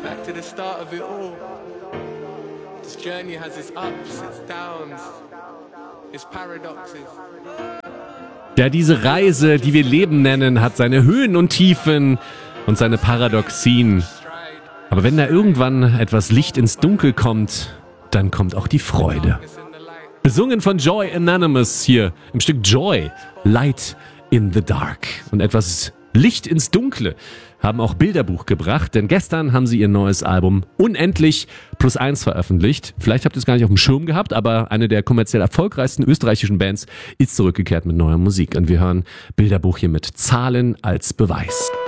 Back to the start of it all. This journey has its ups, its downs, its paradoxes. Ja, diese Reise, die wir Leben nennen, hat seine Höhen und Tiefen und seine Paradoxien. Aber wenn da irgendwann etwas Licht ins Dunkel kommt, dann kommt auch die Freude. Besungen von Joy Anonymous hier im Stück Joy, Light in the Dark. Und etwas Licht ins Dunkle haben auch Bilderbuch gebracht, denn gestern haben sie ihr neues Album Unendlich +1 veröffentlicht. Vielleicht habt ihr es gar nicht auf dem Schirm gehabt, aber eine der kommerziell erfolgreichsten österreichischen Bands ist zurückgekehrt mit neuer Musik. Und wir hören Bilderbuch hier mit Zahlen als Beweis.